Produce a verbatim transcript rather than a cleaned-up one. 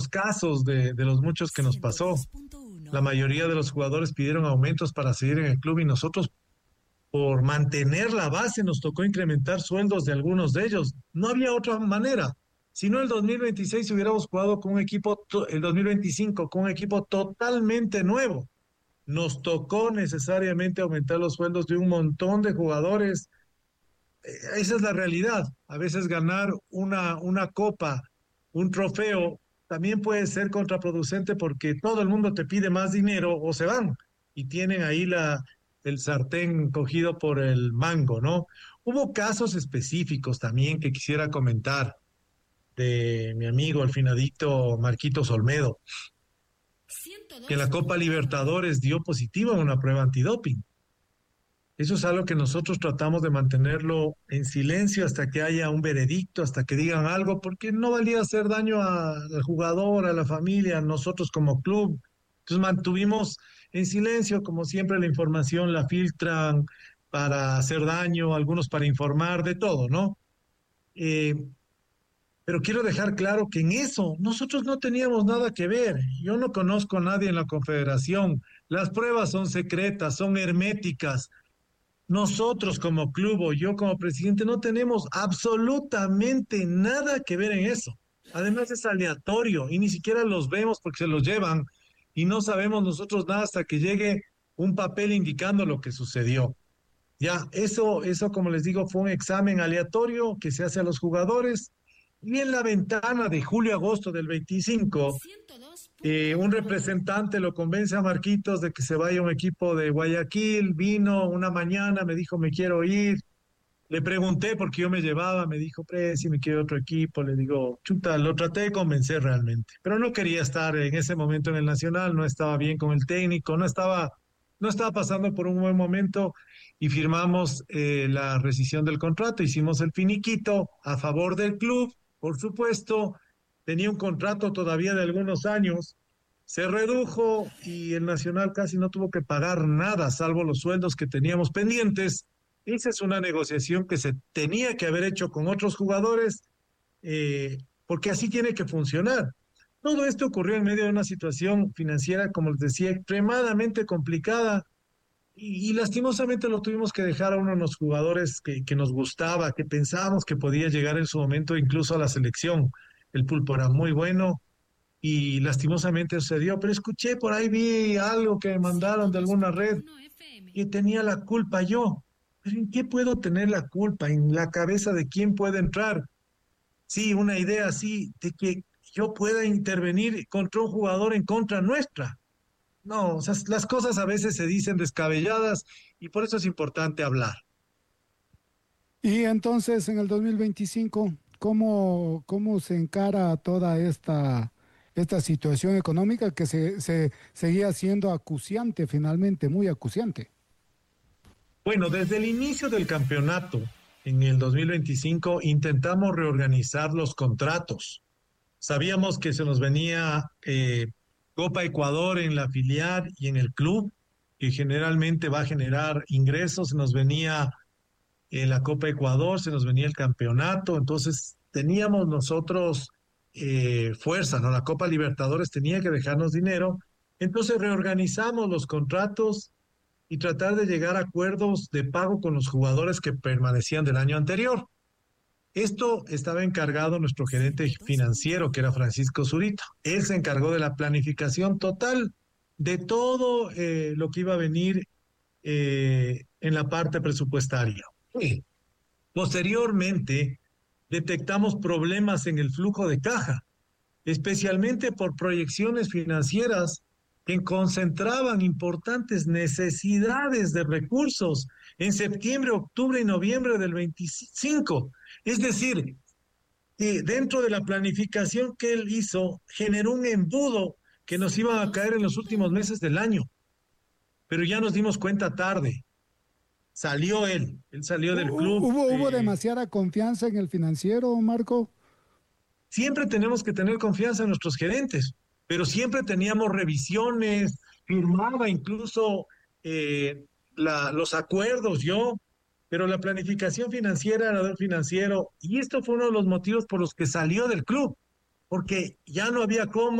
casos de, de los muchos que nos pasó. La mayoría de los jugadores pidieron aumentos para seguir en el club y nosotros, por mantener la base, nos tocó incrementar sueldos de algunos de ellos. No había otra manera. Si no, el dos mil veintiséis hubiéramos jugado con un equipo, to- el dos mil veinticinco, con un equipo totalmente nuevo. Nos tocó necesariamente aumentar los sueldos de un montón de jugadores. Eh, Esa es la realidad. A veces ganar una, una copa, un trofeo, también puede ser contraproducente porque todo el mundo te pide más dinero o se van y tienen ahí la, el sartén cogido por el mango, ¿no? Hubo casos específicos también que quisiera comentar de mi amigo, el finadito Marquitos Olmedo, que en la Copa Libertadores dio positivo en una prueba antidoping. Eso es algo que nosotros tratamos de mantenerlo en silencio hasta que haya un veredicto, hasta que digan algo, porque no valía hacer daño a- al jugador, a la familia, a nosotros como club. Entonces mantuvimos en silencio, como siempre la información la filtran para hacer daño, algunos para informar, de todo, ¿no? Eh, pero quiero dejar claro que en eso nosotros no teníamos nada que ver. Yo no conozco a nadie en la Confederación. Las pruebas son secretas, son herméticas. Nosotros como club o yo como presidente no tenemos absolutamente nada que ver en eso. Además es aleatorio y ni siquiera los vemos porque se los llevan y no sabemos nosotros nada hasta que llegue un papel indicando lo que sucedió. Ya, eso, eso como les digo, fue un examen aleatorio que se hace a los jugadores y en la ventana de julio-agosto del veinticinco eh, un representante lo convence a Marquitos de que se vaya a un equipo de Guayaquil, vino una mañana, me dijo, me quiero ir. Le pregunté porque yo me llevaba, me dijo, pre, si me quiero otro equipo, le digo, chuta, lo traté de convencer realmente, pero no quería estar en ese momento en el Nacional, no estaba bien con el técnico, no estaba, no estaba pasando por un buen momento y firmamos eh, la rescisión del contrato, hicimos el finiquito a favor del club, por supuesto, tenía un contrato todavía de algunos años, se redujo y el Nacional casi no tuvo que pagar nada, salvo los sueldos que teníamos pendientes. Esa es una negociación que se tenía que haber hecho con otros jugadores, eh, porque así tiene que funcionar. Todo esto ocurrió en medio de una situación financiera, como les decía, extremadamente complicada y, y lastimosamente lo tuvimos que dejar a uno de los jugadores que, que nos gustaba, que pensábamos que podía llegar en su momento incluso a la selección. El pulpo era muy bueno y lastimosamente sucedió, pero escuché por ahí, vi algo que me mandaron de alguna red y tenía la culpa yo. Pero ¿en qué puedo tener la culpa? ¿En la cabeza de quién puede entrar? Sí, una idea así de que yo pueda intervenir contra un jugador en contra nuestra. No, o sea, las cosas a veces se dicen descabelladas y por eso es importante hablar. Y entonces en el dos mil veinticinco, ¿cómo, cómo se encara toda esta, esta situación económica que se, se seguía siendo acuciante finalmente, muy acuciante? Bueno, desde el inicio del campeonato, en el dos mil veinticinco, intentamos reorganizar los contratos. Sabíamos que se nos venía eh, Copa Ecuador en la filial y en el club, que generalmente va a generar ingresos. Se nos venía eh, la Copa Ecuador, se nos venía el campeonato. Entonces teníamos nosotros eh, fuerza, ¿no? La Copa Libertadores tenía que dejarnos dinero. Entonces reorganizamos los contratos y tratar de llegar a acuerdos de pago con los jugadores que permanecían del año anterior. Esto estaba encargado nuestro gerente financiero, que era Francisco Zurita. Él se encargó de la planificación total de todo eh, lo que iba a venir eh, en la parte presupuestaria. Sí. Posteriormente, detectamos problemas en el flujo de caja, especialmente por proyecciones financieras que concentraban importantes necesidades de recursos en septiembre, octubre y noviembre del veinticinco. Es decir, que dentro de la planificación que él hizo, generó un embudo que nos iba a caer en los últimos meses del año, pero ya nos dimos cuenta tarde. Salió él, él salió del club. ¿Hubo, hubo eh, demasiada confianza en el financiero, Marco? Siempre tenemos que tener confianza en nuestros gerentes, pero siempre teníamos revisiones, firmaba incluso eh, la, los acuerdos yo, pero la planificación financiera era del financiero y esto fue uno de los motivos por los que salió del club. porque ya no había cómo.